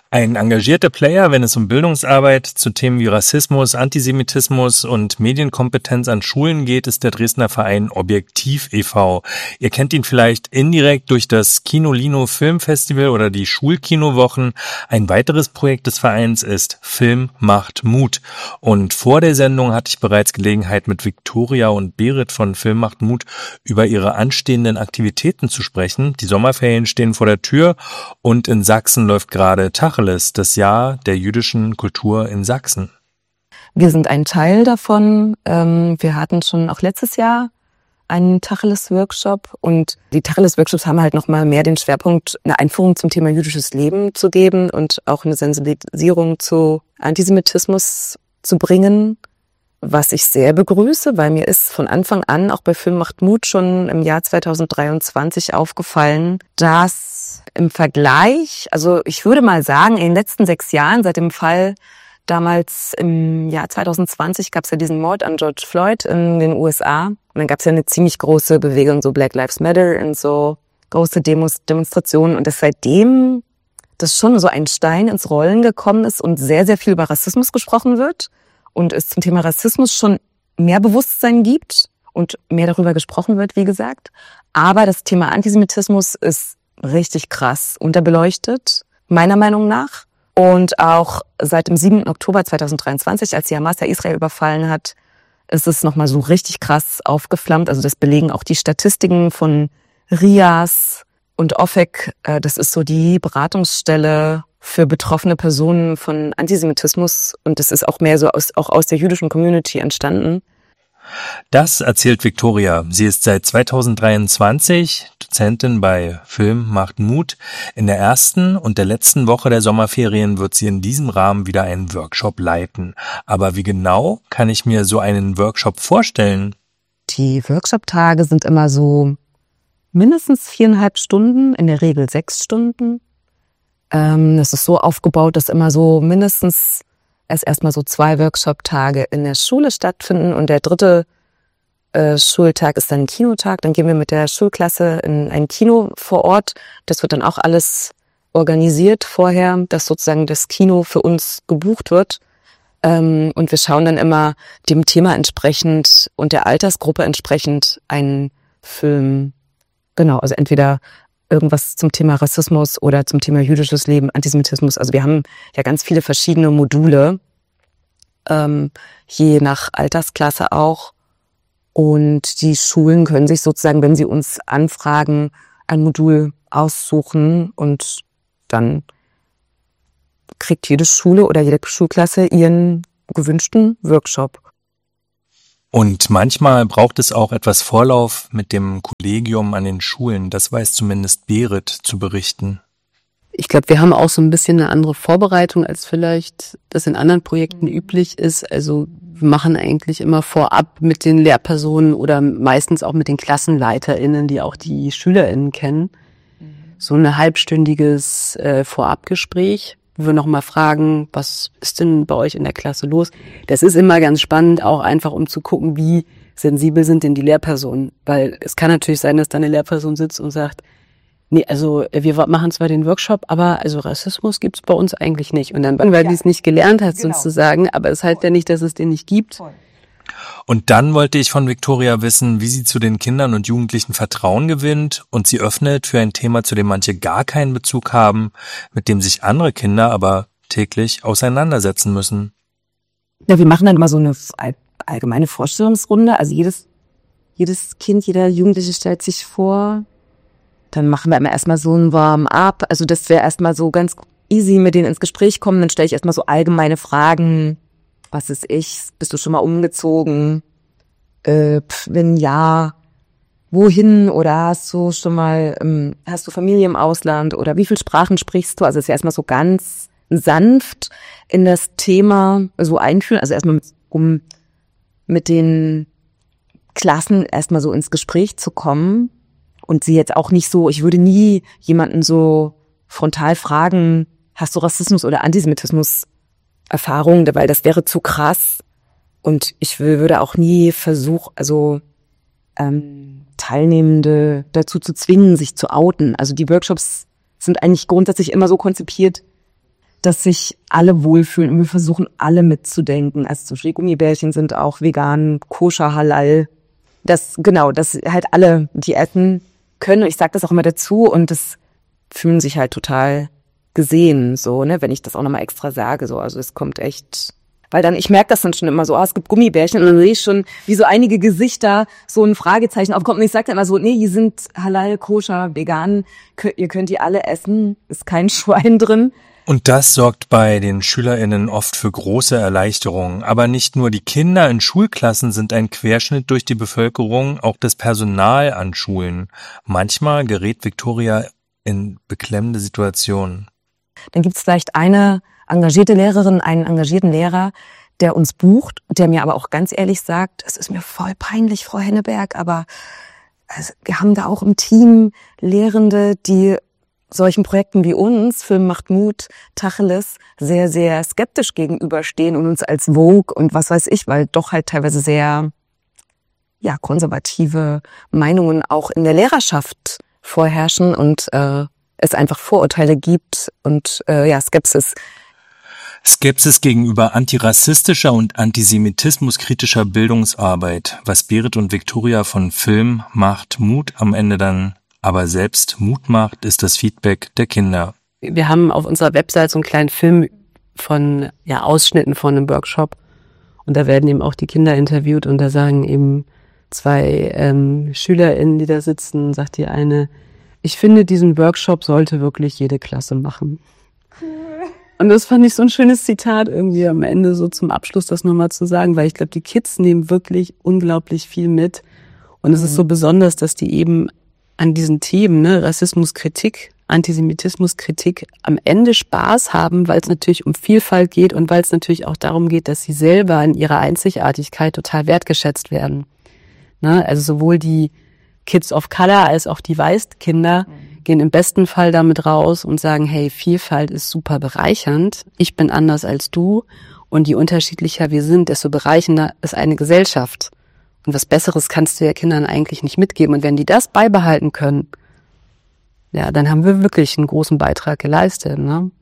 Ein engagierter Player, wenn es um Bildungsarbeit zu Themen wie Rassismus, Antisemitismus und Medienkompetenz an Schulen geht, ist der Dresdner Verein Objektiv e.V. Ihr kennt ihn vielleicht indirekt durch das Kino-Lino Filmfestival oder die Schulkinowochen. Ein weiteres Projekt des Vereins ist Film macht Mut. Und vor der Sendung hatte ich bereits Gelegenheit, mit Viktoria und Berit von Film macht Mut über ihre anstehenden Aktivitäten zu sprechen. Die Sommerferien stehen vor der Tür und in Sachsen läuft gerade Tacheles, das Jahr der jüdischen Kultur in Sachsen. Wir sind ein Teil davon. Wir hatten schon auch letztes Jahr einen Tacheles-Workshop und die Tacheles-Workshops haben halt nochmal mehr den Schwerpunkt, eine Einführung zum Thema jüdisches Leben zu geben und auch eine Sensibilisierung zu Antisemitismus zu bringen, was ich sehr begrüße, weil mir ist von Anfang an auch bei Film macht Mut schon im Jahr 2023 aufgefallen, dass im Vergleich, also ich würde mal sagen, in den letzten 6 Jahren, seit dem Fall damals im Jahr 2020 gab es ja diesen Mord an George Floyd in den USA und dann gab es ja eine ziemlich große Bewegung, so Black Lives Matter und so große Demonstrationen und dass seitdem das schon so ein Stein ins Rollen gekommen ist und sehr, sehr viel über Rassismus gesprochen wird und es zum Thema Rassismus schon mehr Bewusstsein gibt und mehr darüber gesprochen wird, wie gesagt. Aber das Thema Antisemitismus ist richtig krass unterbeleuchtet, meiner Meinung nach. Und auch seit dem 7. Oktober 2023, als die Hamas ja Israel überfallen hat, ist es nochmal so richtig krass aufgeflammt. Also das belegen auch die Statistiken von RIAS und OFEC. Das ist so die Beratungsstelle für betroffene Personen von Antisemitismus. Und das ist auch mehr so auch aus der jüdischen Community entstanden. Das erzählt Viktoria. Sie ist seit 2023 Dozentin bei Film macht Mut. In der ersten und der letzten Woche der Sommerferien wird sie in diesem Rahmen wieder einen Workshop leiten. Aber wie genau kann ich mir so einen Workshop vorstellen? Die Workshop-Tage sind immer so mindestens 4,5 Stunden, in der Regel 6 Stunden. Das ist so aufgebaut, dass immer so mindestens erstmal so 2 Workshop-Tage in der Schule stattfinden und der 3. Schultag ist dann ein Kinotag. Dann gehen wir mit der Schulklasse in ein Kino vor Ort. Das wird dann auch alles organisiert vorher, dass sozusagen das Kino für uns gebucht wird. Und wir schauen dann immer dem Thema entsprechend und der Altersgruppe entsprechend einen Film. Genau, also entweder irgendwas zum Thema Rassismus oder zum Thema jüdisches Leben, Antisemitismus. Also wir haben ja ganz viele verschiedene Module, je nach Altersklasse auch. Und die Schulen können sich sozusagen, wenn sie uns anfragen, ein Modul aussuchen und dann kriegt jede Schule oder jede Schulklasse ihren gewünschten Workshop. Und manchmal braucht es auch etwas Vorlauf mit dem Kollegium an den Schulen. Das weiß zumindest Berit zu berichten. Ich glaube, wir haben auch so ein bisschen eine andere Vorbereitung, als vielleicht das in anderen Projekten üblich ist. Also wir machen eigentlich immer vorab mit den Lehrpersonen oder meistens auch mit den KlassenleiterInnen, die auch die SchülerInnen kennen, so ein halbstündiges Vorabgespräch, wo wir nochmal fragen, was ist denn bei euch in der Klasse los? Das ist immer ganz spannend, auch einfach um zu gucken, wie sensibel sind denn die Lehrpersonen. Weil es kann natürlich sein, dass da eine Lehrperson sitzt und sagt, nee, also wir machen zwar den Workshop, aber also Rassismus gibt's bei uns eigentlich nicht. Und dann, weil die es nicht gelernt hat, sozusagen, aber es heißt ja nicht, dass es den nicht gibt. Und dann wollte ich von Viktoria wissen, wie sie zu den Kindern und Jugendlichen Vertrauen gewinnt und sie öffnet für ein Thema, zu dem manche gar keinen Bezug haben, mit dem sich andere Kinder aber täglich auseinandersetzen müssen. Ja, wir machen dann immer so eine allgemeine Vorstellungsrunde. Also jedes Kind, jeder Jugendliche stellt sich vor. Dann machen wir immer erstmal so ein Warm-up. Also dass wir erstmal so ganz easy mit denen ins Gespräch kommen. Dann stelle ich erstmal so allgemeine Fragen. Was ist ich? Bist du schon mal umgezogen? Wenn ja, wohin? Oder hast du schon mal, hast du Familie im Ausland? Oder wie viele Sprachen sprichst du? Also es ist ja erstmal so ganz sanft in das Thema so einführen. Also erstmal um mit den Klassen erstmal so ins Gespräch zu kommen. Und sie jetzt auch nicht so, ich würde nie jemanden so frontal fragen, hast du Rassismus oder Antisemitismus Erfahrungen, weil das wäre zu krass. Und ich würde auch nie versuchen, Teilnehmende dazu zu zwingen, sich zu outen. Also die Workshops sind eigentlich grundsätzlich immer so konzipiert, dass sich alle wohlfühlen und wir versuchen alle mitzudenken. Also zum Beispiel die Gummibärchen sind auch vegan, koscher, halal. Dass halt alle die essen können. Und ich sage das auch immer dazu und das fühlen sich halt total gesehen, so, ne, wenn ich das auch nochmal extra sage, so. Also es kommt echt, weil dann, ich merke das dann schon immer so, es gibt Gummibärchen und dann sehe ich schon, wie so einige Gesichter so ein Fragezeichen aufkommt und ich sage dann immer so, nee, die sind halal, koscher, vegan, ihr könnt die alle essen, ist kein Schwein drin. Und das sorgt bei den SchülerInnen oft für große Erleichterung. Aber nicht nur die Kinder in Schulklassen sind ein Querschnitt durch die Bevölkerung, auch das Personal an Schulen. Manchmal gerät Viktoria in beklemmende Situationen. Dann gibt es vielleicht eine engagierte Lehrerin, einen engagierten Lehrer, der uns bucht, der mir aber auch ganz ehrlich sagt, es ist mir voll peinlich, Frau Henneberg, aber also, wir haben da auch im Team Lehrende, die solchen Projekten wie uns, Film macht Mut, Tacheles, sehr, sehr skeptisch gegenüberstehen und uns als Vogue und was weiß ich, weil doch halt teilweise sehr konservative Meinungen auch in der Lehrerschaft vorherrschen und es einfach Vorurteile gibt und Skepsis. Skepsis gegenüber antirassistischer und antisemitismuskritischer Bildungsarbeit. Was Berit und Viktoria von Film macht Mut am Ende dann aber selbst Mut macht, ist das Feedback der Kinder. Wir haben auf unserer Website so einen kleinen Film von Ausschnitten von einem Workshop und da werden eben auch die Kinder interviewt und da sagen eben 2 SchülerInnen, die da sitzen, sagt die eine, ich finde, diesen Workshop sollte wirklich jede Klasse machen. Und das fand ich so ein schönes Zitat irgendwie am Ende so zum Abschluss, das nochmal zu sagen, weil ich glaube, die Kids nehmen wirklich unglaublich viel mit und es ist so besonders, dass die eben an diesen Themen, ne, Rassismuskritik, Antisemitismuskritik, am Ende Spaß haben, weil es natürlich um Vielfalt geht und weil es natürlich auch darum geht, dass sie selber in ihrer Einzigartigkeit total wertgeschätzt werden. Ne? Also sowohl die Kids of Color als auch die Weißkinder gehen im besten Fall damit raus und sagen, hey, Vielfalt ist super bereichernd, ich bin anders als du und je unterschiedlicher wir sind, desto bereichernder ist eine Gesellschaft. Und was Besseres kannst du ja Kindern eigentlich nicht mitgeben. Und wenn die das beibehalten können, ja, dann haben wir wirklich einen großen Beitrag geleistet, ne?